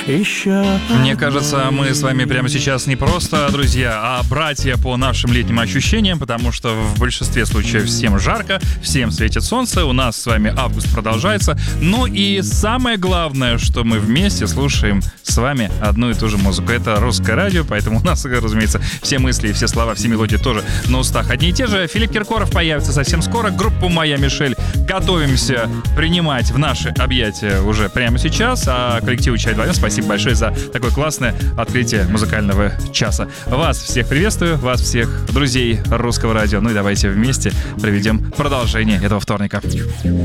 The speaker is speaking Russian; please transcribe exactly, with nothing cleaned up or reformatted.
Еще. Мне кажется, мы с вами прямо сейчас не просто друзья, а братья по нашим летним ощущениям, потому что в большинстве случаев всем жарко, всем светит солнце, у нас с вами август продолжается. Ну и самое главное, что мы вместе слушаем с вами одну и ту же музыку. Это русское радио, поэтому у нас, разумеется, все мысли, все слова, все мелодии тоже на устах одни и те же. Филипп Киркоров появится совсем скоро. Группу «Моя Мишель» готовимся принимать в наши объятия уже прямо сейчас. А коллективу «Чай вдвоем» спасибо большое за такое классное открытие музыкального часа. Вас всех приветствую, вас всех друзей русского радио. Ну и давайте вместе проведем продолжение этого вторника.